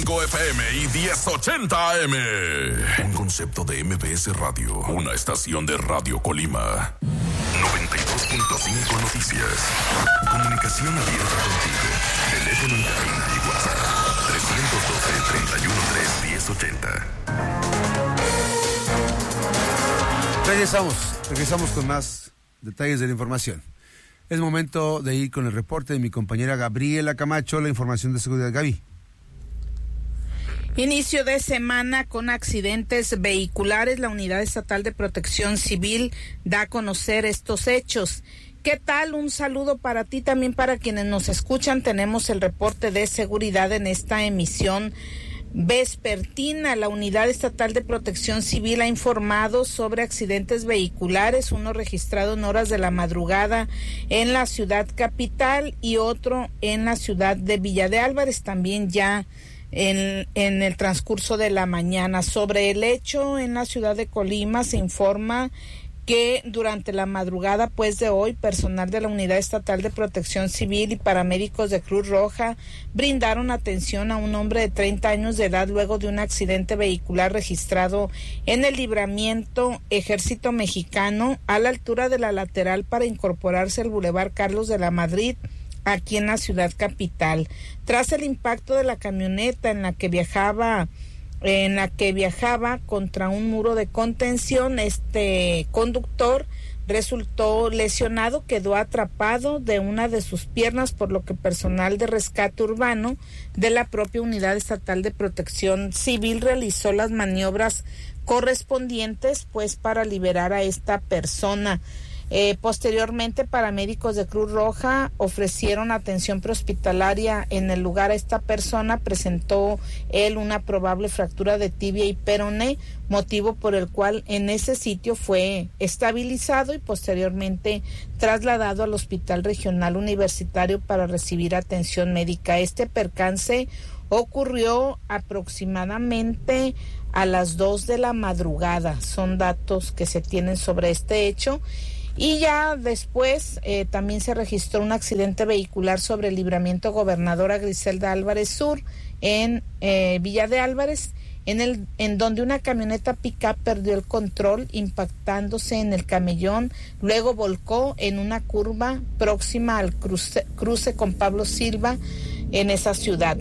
92.5 FM y 1080 AM. Un concepto de MBS Radio. Una estación de Radio Colima. 92.5 Noticias. Comunicación abierta contigo. Teléfono en cabina y WhatsApp. 312-313-1080. Regresamos con más detalles de la información. Es momento de ir con el reporte de mi compañera Gabriela Camacho, la información de seguridad. Gaby. Inicio de semana con accidentes vehiculares. La Unidad Estatal de Protección Civil da a conocer estos hechos. ¿Qué tal? Un saludo para ti, también para quienes nos escuchan. Tenemos el reporte de seguridad en esta emisión vespertina. La Unidad Estatal de Protección Civil ha informado sobre accidentes vehiculares, uno registrado en horas de la madrugada en la ciudad capital y otro en la ciudad de Villa de Álvarez, también ya en el transcurso de la mañana. Sobre el hecho en la ciudad de Colima se informa que durante la madrugada de hoy, personal de la Unidad Estatal de Protección Civil y paramédicos de Cruz Roja brindaron atención a un hombre de 30 años de edad luego de un accidente vehicular registrado en el libramiento Ejército Mexicano a la altura de la lateral para incorporarse al Boulevard Carlos de la Madrid, aquí en la ciudad capital. Tras el impacto de la camioneta en la que viajaba contra un muro de contención, este conductor resultó lesionado, quedó atrapado de una de sus piernas, por lo que personal de rescate urbano de la propia Unidad Estatal de Protección Civil realizó las maniobras correspondientes para liberar a esta persona. Posteriormente, paramédicos de Cruz Roja ofrecieron atención prehospitalaria en el lugar a esta persona. Presentó él una probable fractura de tibia y peroné, motivo por el cual en ese sitio fue estabilizado y posteriormente trasladado al Hospital Regional Universitario para recibir atención médica. Este percance ocurrió aproximadamente a las 2 de la madrugada. Son datos que se tienen sobre este hecho. Y ya después también se registró un accidente vehicular sobre el libramiento Gobernadora Griselda Álvarez Sur en Villa de Álvarez, en donde una camioneta pick-up perdió el control impactándose en el camellón, luego volcó en una curva próxima al cruce con Pablo Silva en esa ciudad.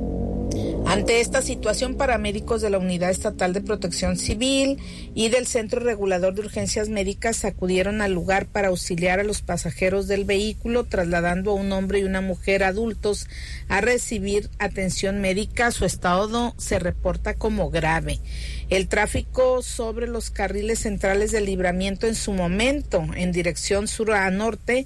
Ante esta situación, paramédicos de la Unidad Estatal de Protección Civil y del Centro Regulador de Urgencias Médicas acudieron al lugar para auxiliar a los pasajeros del vehículo, trasladando a un hombre y una mujer adultos a recibir atención médica. Su estado se reporta como grave. El tráfico sobre los carriles centrales del libramiento en su momento, en dirección sur a norte,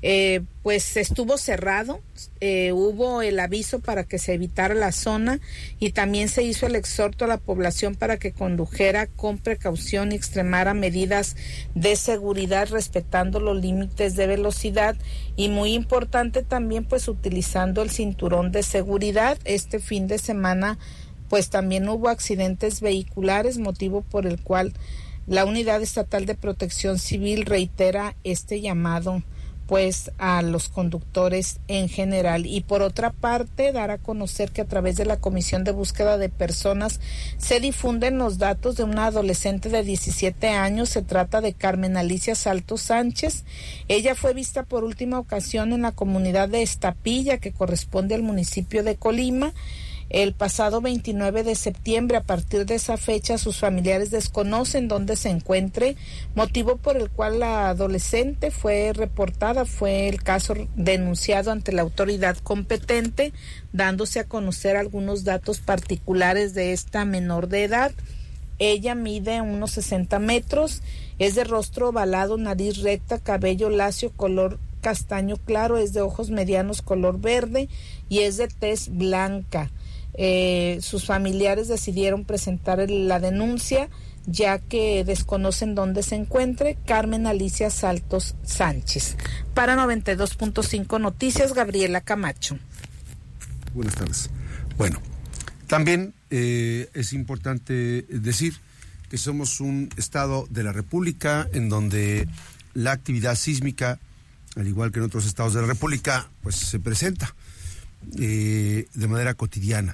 estuvo cerrado. Hubo el aviso para que se evitara la zona y también se hizo el exhorto a la población para que condujera con precaución y extremara medidas de seguridad respetando los límites de velocidad y, muy importante también, utilizando el cinturón de seguridad. Este fin de semana también hubo accidentes vehiculares, motivo por el cual la Unidad Estatal de Protección Civil reitera este llamado a los conductores en general. Y por otra parte, dar a conocer que a través de la Comisión de Búsqueda de Personas se difunden los datos de una adolescente de 17 años. Se trata de Carmen Alicia Saltos Sánchez. Ella fue vista por última ocasión en la comunidad de Estapilla, que corresponde al municipio de Colima, el pasado 29 de septiembre. A partir de esa fecha, sus familiares desconocen dónde se encuentre, motivo por el cual la adolescente fue reportada. Fue el caso denunciado ante la autoridad competente, dándose a conocer algunos datos particulares de esta menor de edad. Ella mide unos 60 metros, es de rostro ovalado, nariz recta, cabello lacio, color castaño claro, es de ojos medianos color verde y es de tez blanca. Sus familiares decidieron presentar la denuncia ya que desconocen dónde se encuentre Carmen Alicia Saltos Sánchez. Para 92.5 Noticias, Gabriela Camacho. Buenas tardes. Bueno, también es importante decir que somos un estado de la República en donde la actividad sísmica, al igual que en otros estados de la República, se presenta de manera cotidiana.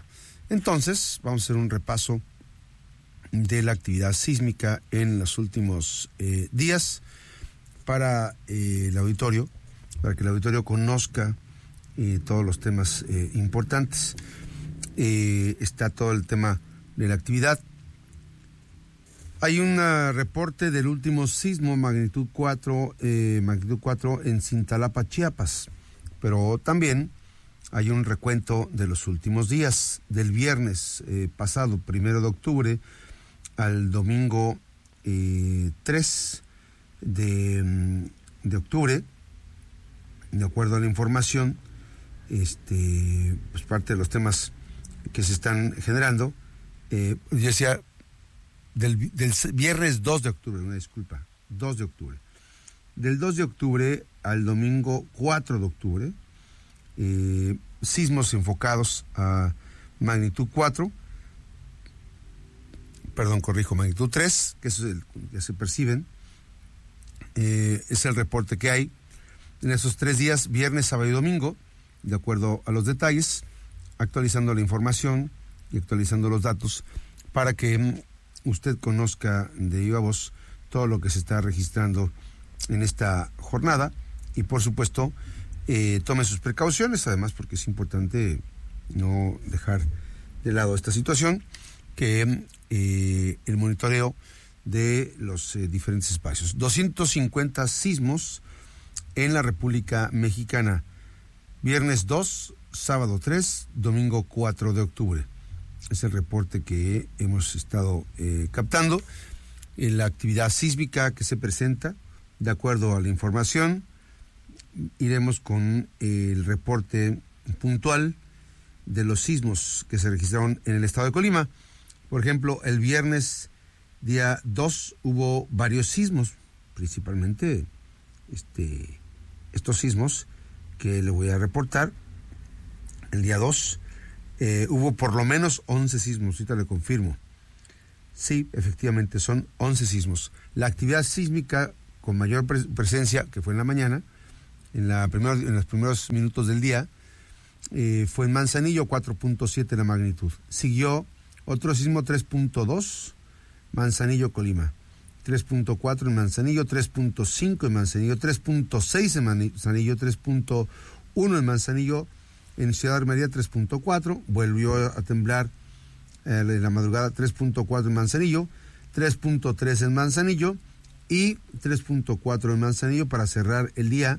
Entonces, vamos a hacer un repaso de la actividad sísmica en los últimos días para el auditorio, para que el auditorio conozca todos los temas importantes. Está todo el tema de la actividad. Hay un reporte del último sismo magnitud 4 en Cintalapa, Chiapas, pero también hay un recuento de los últimos días, del viernes pasado, 1 de octubre, al domingo 3 de octubre, de acuerdo a la información, pues parte de los temas que se están generando. Yo decía, del viernes 2 de octubre, una disculpa, 2 de octubre. Del 2 de octubre al domingo 4 de octubre, sismos enfocados a magnitud 4, magnitud 3, que eso es el que se perciben. Es el reporte que hay en esos 3 días, viernes, sábado y domingo, de acuerdo a los detalles, actualizando la información y actualizando los datos para que usted conozca de viva voz todo lo que se está registrando en esta jornada y, por supuesto, tome sus precauciones, además porque es importante no dejar de lado esta situación, que el monitoreo de los diferentes espacios. 250 sismos en la República Mexicana, viernes 2, sábado 3, domingo 4 de octubre. Es el reporte que hemos estado captando. La actividad sísmica que se presenta, de acuerdo a la información, iremos con el reporte puntual de los sismos que se registraron en el estado de Colima. Por ejemplo, el viernes día 2 hubo varios sismos, principalmente estos sismos que le voy a reportar. El día 2 hubo por lo menos 11 sismos, ahorita le confirmo. Sí, efectivamente, son 11 sismos. La actividad sísmica con mayor presencia, que fue en la mañana, en los primeros minutos del día, fue en Manzanillo, 4.7 la magnitud. Siguió otro sismo, 3.2, Manzanillo, Colima. 3.4 en Manzanillo, 3.5 en Manzanillo, 3.6 en Manzanillo, 3.1 en Manzanillo. En Ciudad Armería 3.4, volvió a temblar en la madrugada 3.4 en Manzanillo, 3.3 en Manzanillo y 3.4 en Manzanillo para cerrar el día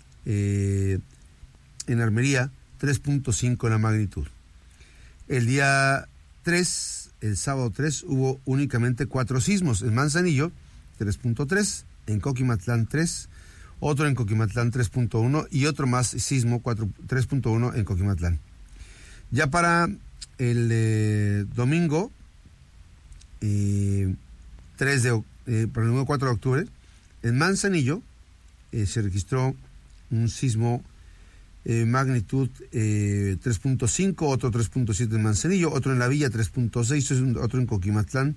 en Armería 3.5 en la magnitud. El día 3, el sábado 3, hubo únicamente 4 sismos en Manzanillo, 3.3, en Coquimatlán 3, otro en Coquimatlán 3.1 y otro más sismo 3.1 en Coquimatlán. Ya para el domingo, para el domingo 4 de octubre, en Manzanillo se registró un sismo magnitud 3.5, otro 3.7 en Manzanillo, otro en La Villa 3.6, otro en Coquimatlán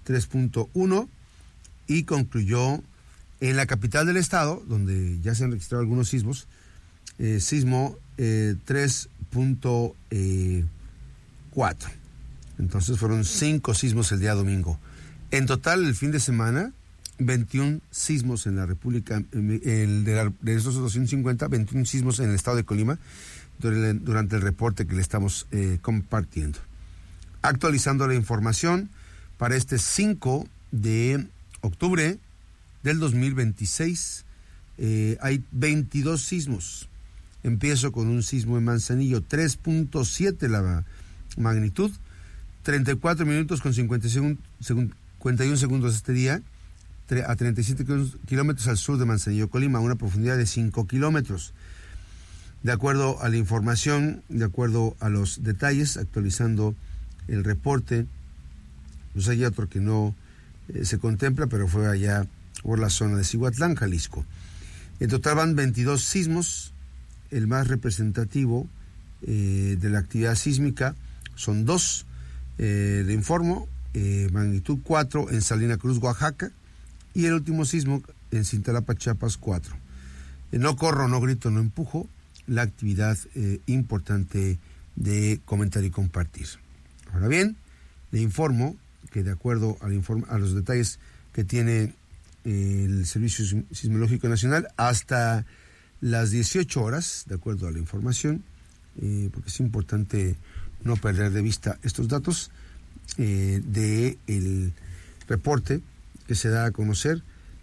3.1 y concluyó en la capital del estado, donde ya se han registrado algunos sismos, sismo 3.4. Entonces fueron 5 sismos el día domingo. En total, el fin de semana, 21 sismos en la República, de esos 250, 21 sismos en el estado de Colima, durante el reporte que le estamos compartiendo. Actualizando la información, para este 5 de octubre del 2026, hay 22 sismos. Empiezo con un sismo en Manzanillo, 3.7 la magnitud, 34 minutos con 51 segundos este día, a 37 kilómetros al sur de Manzanillo, Colima, a una profundidad de 5 kilómetros. De acuerdo a la información, de acuerdo a los detalles, actualizando el reporte, pues hay otro que no se contempla, pero fue allá por la zona de Cihuatlán, Jalisco. En total van 22 sismos. El más representativo de la actividad sísmica son 2. Le informo, magnitud 4 en Salina Cruz, Oaxaca, y el último sismo en Cintalapa, Chiapas, 4. No corro, no grito, no empujo. La actividad importante de comentar y compartir. Ahora bien, le informo que de acuerdo a los detalles que tiene el Servicio Sismológico Nacional, hasta las 18 horas, de acuerdo a la información, porque es importante no perder de vista estos datos, del reporte que se da a conocer,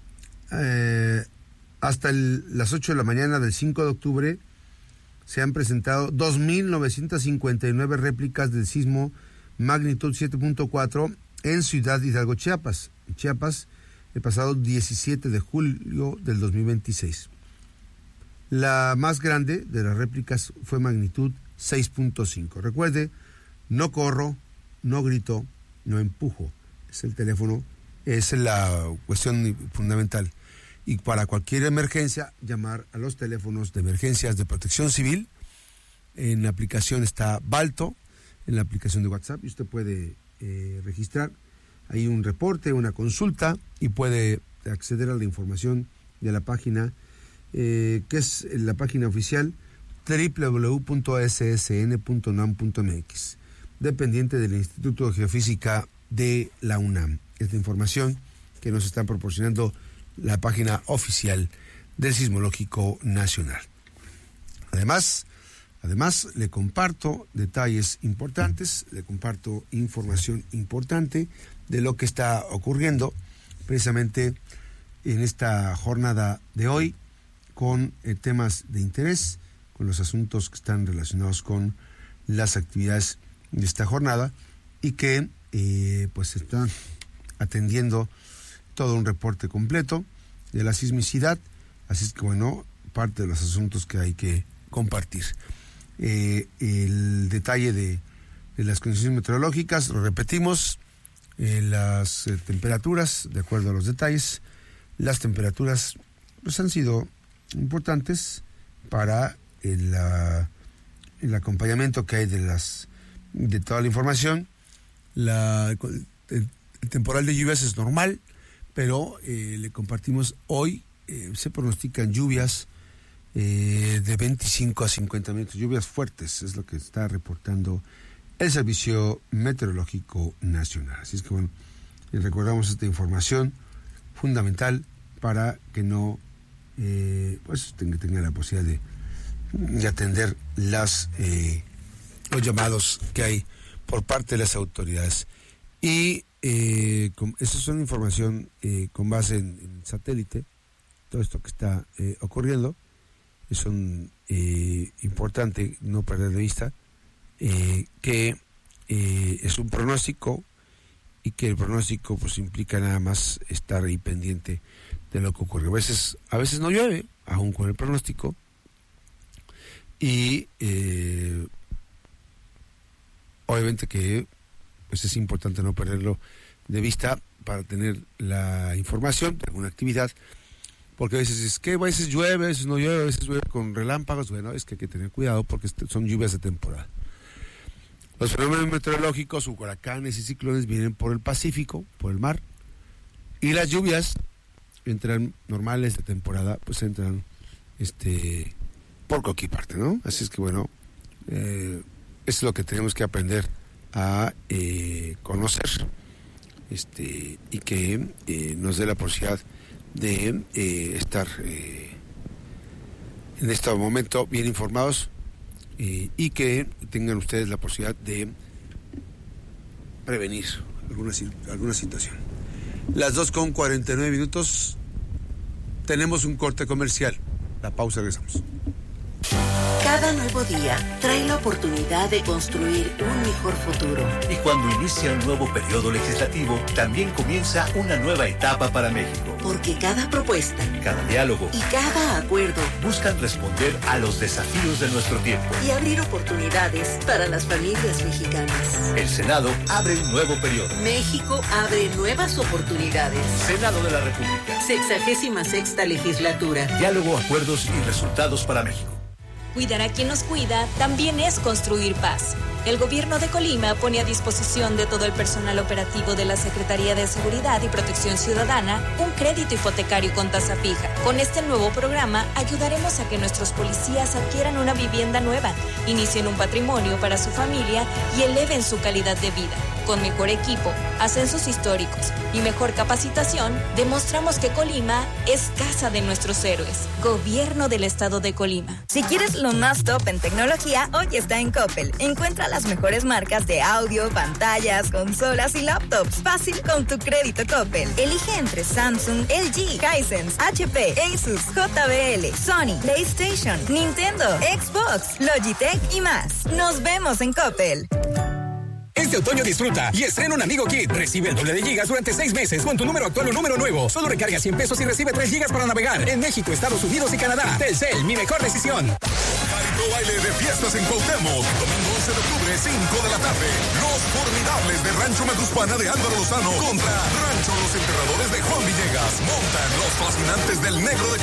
hasta las 8 de la mañana del 5 de octubre se han presentado 2.959 réplicas del sismo magnitud 7.4 en Ciudad Hidalgo, Chiapas, el pasado 17 de julio del 2026. La más grande de las réplicas fue magnitud 6.5. Recuerde, no corro, no grito, no empujo. Es el teléfono, es la cuestión fundamental. Y para cualquier emergencia, llamar a los teléfonos de emergencias de Protección Civil. En la aplicación está Balto, en la aplicación de WhatsApp, y usted puede registrar ahí un reporte, una consulta, y puede acceder a la información de la página, que es la página oficial www.ssn.unam.mx, dependiente del Instituto de Geofísica de la UNAM. Esta información que nos está proporcionando la página oficial del Sismológico Nacional. Además, le comparto detalles importantes, le comparto información importante de lo que está ocurriendo precisamente en esta jornada de hoy, con temas de interés, con los asuntos que están relacionados con las actividades de esta jornada, y que pues están atendiendo todo un reporte completo de la sismicidad. Así es que bueno, parte de los asuntos que hay que compartir. El detalle de las condiciones meteorológicas, lo repetimos, las temperaturas, de acuerdo a los detalles, las temperaturas pues han sido importantes para el acompañamiento que hay de toda la información. El temporal de lluvias es normal, pero le compartimos hoy, se pronostican lluvias de 25 a 50 minutos, lluvias fuertes, es lo que está reportando el Servicio Meteorológico Nacional. Así es que bueno, les recordamos esta información fundamental para que no pues tengan la posibilidad de atender los llamados que hay por parte de las autoridades. Y esa es una información con base en satélite, todo esto que está ocurriendo. Es importante no perder de vista que es un pronóstico, y que el pronóstico pues implica nada más estar ahí pendiente de lo que ocurre. A veces no llueve, aún con el pronóstico, y obviamente que pues es importante no perderlo de vista para tener la información de alguna actividad, porque a veces llueve, a veces no llueve, a veces llueve con relámpagos. Bueno, es que hay que tener cuidado porque son lluvias de temporada. Los fenómenos meteorológicos, huracanes y ciclones vienen por el Pacífico, por el mar, y las lluvias entran normales de temporada, pues entran por cualquier parte, ¿no? Así es que bueno, eso es lo que tenemos que aprender a conocer, y que nos dé la posibilidad de estar en este momento bien informados, y que tengan ustedes la posibilidad de prevenir alguna situación. Las 2:49, tenemos un corte comercial. La pausa, regresamos. Cada nuevo día trae la oportunidad de construir un mejor futuro. Y cuando inicia un nuevo periodo legislativo, también comienza una nueva etapa para México. Porque cada propuesta, cada diálogo y cada acuerdo buscan responder a los desafíos de nuestro tiempo y abrir oportunidades para las familias mexicanas. El Senado abre un nuevo periodo. México abre nuevas oportunidades. Senado de la República. 66ª legislatura. Diálogo, acuerdos y resultados para México. Cuidar a quien nos cuida también es construir paz. El Gobierno de Colima pone a disposición de todo el personal operativo de la Secretaría de Seguridad y Protección Ciudadana un crédito hipotecario con tasa fija. Con este nuevo programa ayudaremos a que nuestros policías adquieran una vivienda nueva, inicien un patrimonio para su familia y eleven su calidad de vida. Con mejor equipo, ascensos históricos y mejor capacitación, demostramos que Colima es casa de nuestros héroes. Gobierno del Estado de Colima. Si quieres lo más top en tecnología, hoy está en Coppel. Encuentra las mejores marcas de audio, pantallas, consolas y laptops. Fácil con tu crédito Coppel. Elige entre Samsung, LG, Hisense, HP, Asus, JBL, Sony, PlayStation, Nintendo, Xbox, Logitech y más. Nos vemos en Coppel. Este otoño disfruta y estrena un Amigo Kit. Recibe el doble de gigas durante 6 meses con tu número actual o número nuevo. Solo recarga 100 pesos y recibe 3 gigas para navegar en México, Estados Unidos y Canadá. Telcel, mi mejor decisión. Jaripeo Baile de Fiestas en Cuauhtémoc. Domingo 11 de octubre, 5 de la tarde. Los formidables de Rancho Meduspana de Álvaro Lozano contra Rancho Los Enterradores de Juan Villegas. Montan los fascinantes del Negro de